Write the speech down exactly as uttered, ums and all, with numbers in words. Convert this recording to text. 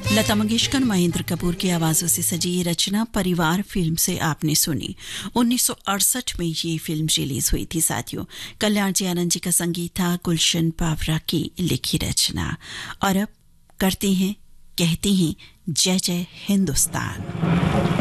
लता मंगेशकर, महेंद्र कपूर की आवाजों से सजी ये रचना परिवार फिल्म से आपने सुनी। उन्नीस सौ अड़सठ में ये फिल्म रिलीज हुई थी साथियों। कल्याण जी आनंद जी का संगीत था, गुलशन पावरा की लिखी रचना। और अब करते हैं, कहते हैं जय जय हिंदुस्तान।